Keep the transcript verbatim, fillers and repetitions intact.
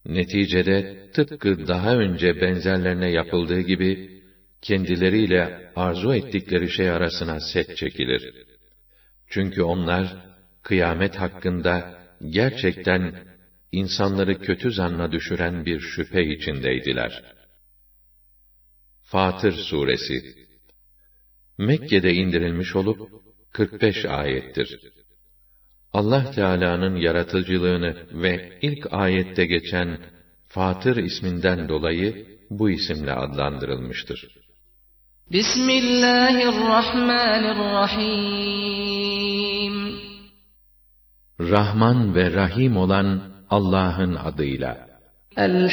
Neticede tıpkı daha önce benzerlerine yapıldığı gibi, kendileriyle arzu ettikleri şey arasına set çekilir. Çünkü onlar, kıyamet hakkında gerçekten insanları kötü zanna düşüren bir şüphe içindeydiler. Fatır Suresi Mekke'de indirilmiş olup kırk beş ayettir. Allah Teala'nın yaratıcılığını ve ilk ayette geçen Fatır isminden dolayı bu isimle adlandırılmıştır. Bismillahirrahmanirrahim. Rahman ve Rahim olan Allah'ın adıyla. الحمد